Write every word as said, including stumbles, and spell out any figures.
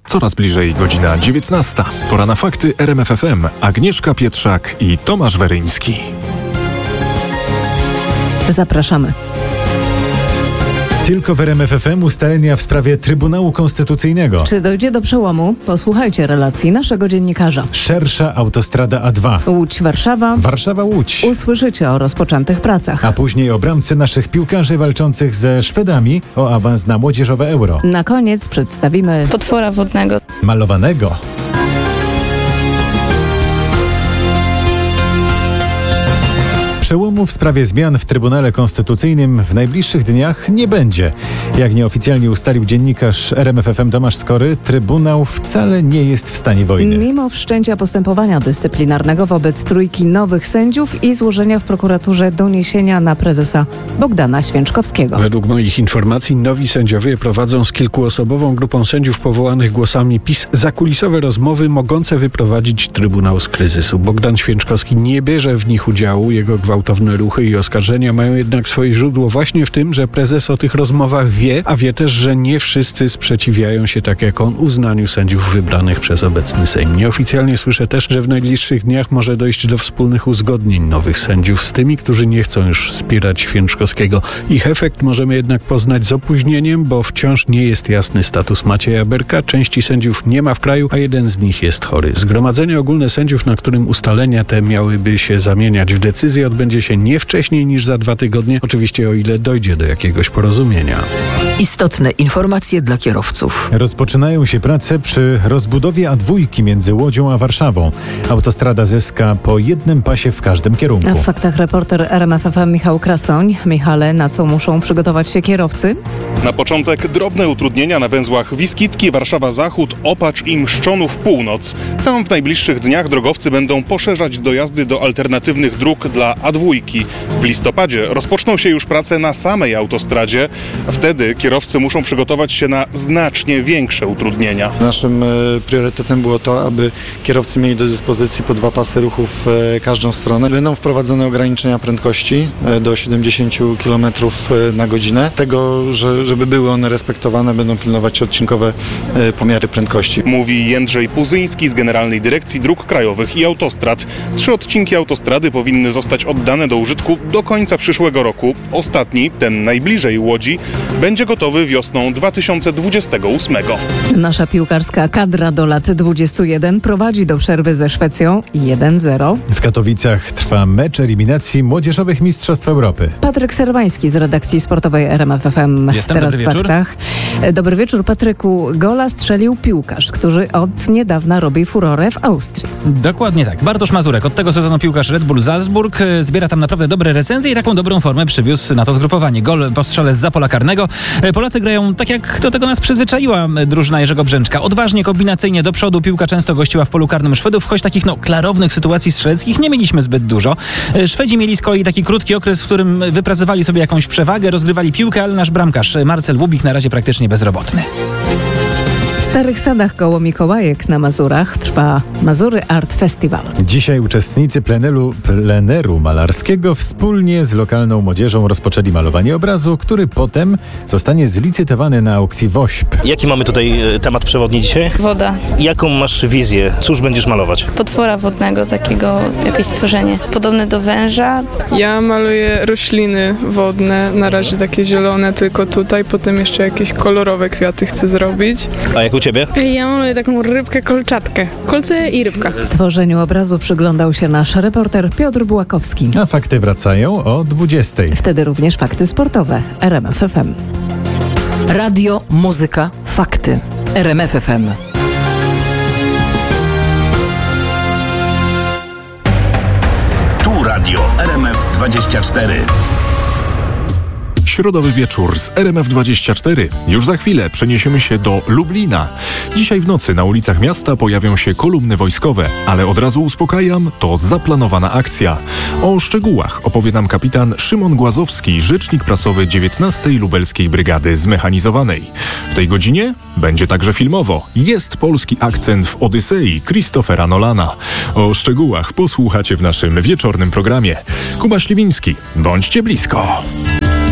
Coraz bliżej godzina dziewiętnasta. Pora na fakty R M F F M. Agnieszka Pietrzak i Tomasz Weryński. Zapraszamy. Tylko w R M F F M ustalenia w sprawie Trybunału Konstytucyjnego. Czy dojdzie do przełomu? Posłuchajcie relacji naszego dziennikarza. Szersza autostrada A dwa. Łódź-Warszawa. Warszawa-Łódź. Usłyszycie o rozpoczętych pracach. A później o bramce naszych piłkarzy walczących ze Szwedami o awans na młodzieżowe Euro. Na koniec przedstawimy potwora wodnego. Malowanego. Przełomu w sprawie zmian w Trybunale Konstytucyjnym w najbliższych dniach nie będzie. Jak nieoficjalnie ustalił dziennikarz R M F F M Tomasz Skory, Trybunał wcale nie jest w stanie wojny. Mimo wszczęcia postępowania dyscyplinarnego wobec trójki nowych sędziów i złożenia w prokuraturze doniesienia na prezesa Bogdana Święczkowskiego. Według moich informacji nowi sędziowie prowadzą z kilkuosobową grupą sędziów powołanych głosami PiS zakulisowe rozmowy mogące wyprowadzić Trybunał z kryzysu. Bogdan Święczkowski nie bierze w nich udziału. Jego gwałtowne ruchy i oskarżenia mają jednak swoje źródło właśnie w tym, że prezes o tych rozmowach wie, a wie też, że nie wszyscy sprzeciwiają się tak jak on uznaniu sędziów wybranych przez obecny Sejm. Nieoficjalnie słyszę też, że w najbliższych dniach może dojść do wspólnych uzgodnień nowych sędziów z tymi, którzy nie chcą już wspierać Święczkowskiego. Ich efekt możemy jednak poznać z opóźnieniem, bo wciąż nie jest jasny status Macieja Berka. Części sędziów nie ma w kraju, a jeden z nich jest chory. Zgromadzenie ogólne sędziów, na którym ustalenia te miałyby się zamieniać w decyzję, odbędzie się nie wcześniej niż za dwa tygodnie, oczywiście o ile dojdzie do jakiegoś porozumienia. Istotne informacje dla kierowców. Rozpoczynają się prace przy rozbudowie A dwa między Łodzią a Warszawą. Autostrada zyska po jednym pasie w każdym kierunku. W faktach reporter R M F F M Michał Krasoń. Michale, na co muszą przygotować się kierowcy? Na początek drobne utrudnienia na węzłach Wiskitki, Warszawa Zachód, Opacz i Mszczonów Północ. Tam w najbliższych dniach drogowcy będą poszerzać dojazdy do alternatywnych dróg dla A dwa. W listopadzie rozpoczną się już prace na samej autostradzie. Wtedy kierowcy muszą przygotować się na znacznie większe utrudnienia. Naszym e, priorytetem było to, aby kierowcy mieli do dyspozycji po dwa pasy ruchu w e, każdą stronę. Będą wprowadzone ograniczenia prędkości e, do siedemdziesiąt kilometrów na godzinę. Tego, że, żeby były one respektowane, będą pilnować odcinkowe e, pomiary prędkości. Mówi Jędrzej Puzyński z Generalnej Dyrekcji Dróg Krajowych i Autostrad. Trzy odcinki autostrady powinny zostać oddane do użytku do końca przyszłego roku. Ostatni, ten najbliżej Łodzi, będzie gotowy wiosną dwa tysiące dwudziestego ósmego. Nasza piłkarska kadra do lat dwudziestu jeden prowadzi do przerwy ze Szwecją jeden zero. W Katowicach trwa mecz eliminacji Młodzieżowych Mistrzostw Europy. Patryk Serwański z redakcji sportowej R M F F M. Jestem, teraz dobry w wieczór. faktach. Dobry wieczór, Patryku. Gola strzelił piłkarz, który od niedawna robi furorę w Austrii. Dokładnie tak. Bartosz Mazurek, od tego sezonu piłkarz Red Bull Salzburg, zbiera tam naprawdę dobre recenzje i taką dobrą formę przywiózł na to zgrupowanie. Gol po strzale zza pola karnego. Polacy grają tak, jak do tego nas przyzwyczaiła drużyna Jerzego Brzęczka. Odważnie, kombinacyjnie do przodu. Piłka często gościła w polu karnym Szwedów, choć takich no klarownych sytuacji strzeleckich nie mieliśmy zbyt dużo. Szwedzi mieli z kolei taki krótki okres, w którym wypracowali sobie jakąś przewagę, rozgrywali piłkę, ale nasz bramkarz Marcel Łubik na razie praktycznie bezrobotny. W Starych Sadach koło Mikołajek na Mazurach trwa Mazury Art Festival. Dzisiaj uczestnicy pleneru, pleneru malarskiego wspólnie z lokalną młodzieżą rozpoczęli malowanie obrazu, który potem zostanie zlicytowany na aukcji WOŚP. Jaki mamy tutaj e, temat przewodni dzisiaj? Woda. Jaką masz wizję? Cóż będziesz malować? Potwora wodnego, takiego jakieś stworzenie. Podobne do węża. Ja maluję rośliny wodne, na razie takie zielone, tylko tutaj, potem jeszcze jakieś kolorowe kwiaty chcę zrobić. A jak u ciebie? Ja maluję taką rybkę kolczatkę. Kolce i rybka. Tworzeniu obrazu przyglądał się nasz reporter Piotr Bułakowski. A fakty wracają o dwudziestej. Wtedy również fakty sportowe. R M F F M. Radio, muzyka, fakty. R M F F M. Tu radio R M F dwadzieścia cztery. Środowy wieczór z R M F dwadzieścia cztery. Już za chwilę przeniesiemy się do Lublina. Dzisiaj w nocy na ulicach miasta pojawią się kolumny wojskowe, ale od razu uspokajam, to zaplanowana akcja. O szczegółach opowie nam kapitan Szymon Głazowski, rzecznik prasowy dziewiętnastej Lubelskiej Brygady Zmechanizowanej. W tej godzinie będzie także filmowo. Jest polski akcent w Odysei Christophera Nolana. O szczegółach posłuchacie w naszym wieczornym programie. Kuba Śliwiński, bądźcie blisko.